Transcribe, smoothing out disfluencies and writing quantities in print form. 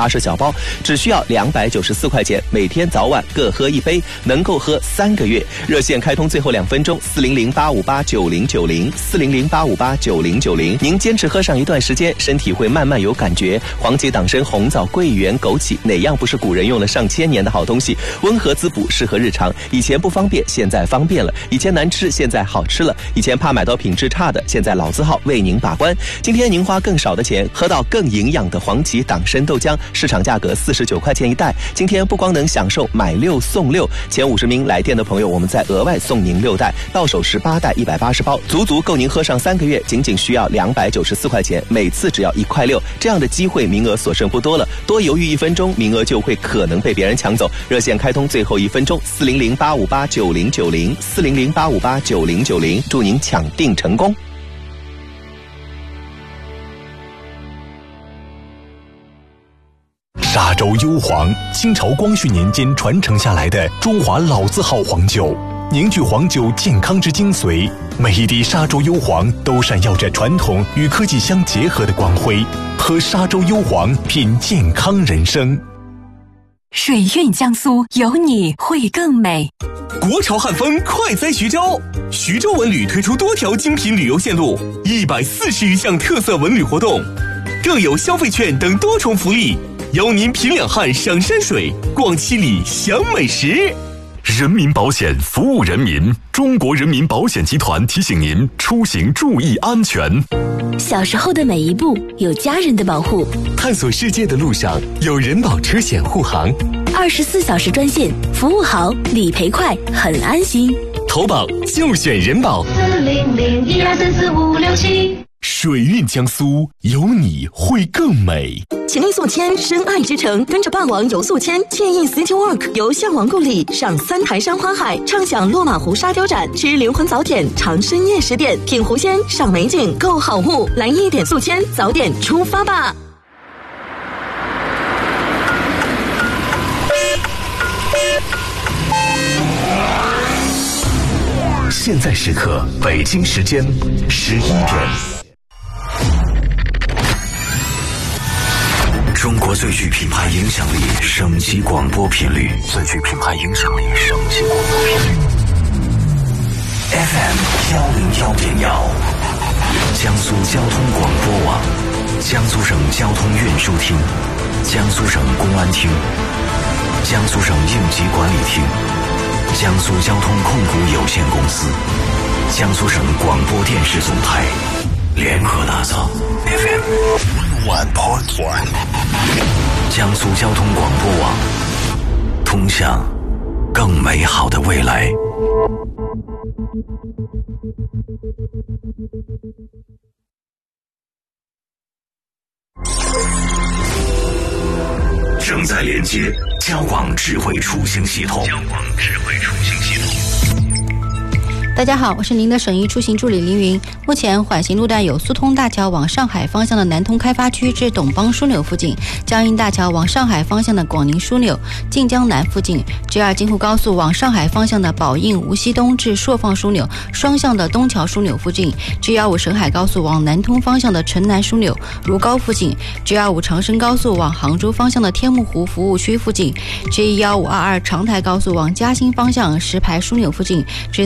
180小包，只需要294块钱，每天早晚各喝一杯，能够喝3个月。热线开通最后2分钟，400-858-9090，400-858-9090。您坚持喝上一段时间，身体会慢慢有感觉。黄芪、党参、红枣、桂圆、枸杞，哪样不是古人用了上千年的好东西？温和滋补，适合日常。以前不方便，现在方便了；以前难吃，现在好吃了；以前怕买到品质差的，现在老字号为您把关。今天您花更少的钱，喝到更营养的黄芪党参豆浆，市场价格49块钱一袋。今天不光能享受买6送6，前50名来电的朋友，我们再额外送您6袋，到手18袋180包，足足够您喝上3个月，仅仅需要294块钱，每次只要1块6。这样的机会名额所剩不多了，多犹豫1分钟，名额就会可能被别人抢走。热线开通最后1分钟，400-858-9090，400-858-9090，祝您抢订成功。 沙洲幽黄，清朝光绪年间传承下来的中华老字号黄酒，凝聚黄酒健康之精髓。每一滴沙洲幽黄都闪耀着传统与科技相结合的光辉。喝沙洲幽黄，品健康人生。 水韵江苏，有你会更美。 国潮汉风快哉徐州，徐州文旅推出多条精品旅游线路，140余项特色文旅活动，更有消费券等多重福利，邀您品两汉赏山水，逛七里享美食。 人民保险服务人民，中国人民保险集团提醒您出行注意安全。 小时候的每一步有家人的保护， 探索世界的路上有人保车险护航 ，24小时专线，服务好，理赔快，很安心。 投保就选人保 400-1234567。 水韵江苏，有你会更美。 秦力宿迁，深爱之城，跟着霸王游宿迁，惬意 City Walk， 游向王故里，上3台山花海，畅享落马湖沙雕展，吃灵魂早点，尝深夜10点，品湖鲜，赏美景，购好物，来1点宿迁，早点出发吧！ 现在时刻，北京时间11点。 中国最具品牌影响力省级广播频率，最具品牌影响力省级广播频率 FM 101.1，江苏交通广播网，江苏省交通运输厅，江苏省公安厅，江苏省应急管理厅，江苏交通控股有限公司，江苏省广播电视总台联合打造 FM 101.1，江苏交通广播网，通向更美好的未来。正在连接交广智慧出行系统。 大家好，我是您的省一出行助理凌云。目前缓行路段有苏通大桥往上海方向的南通开发区至董邦枢纽附近，江阴大桥往上海方向的广宁枢纽、晋江南附近， JR 京沪高速往上海方向的宝应无锡东至朔放枢纽，双向的东桥枢纽附近， G15 沈海高速往南通方向的城南枢纽、如皋附近， G25 长深高速往杭州方向的天目湖服务区附近， G1522 长台高速往嘉兴方向石牌枢纽附近，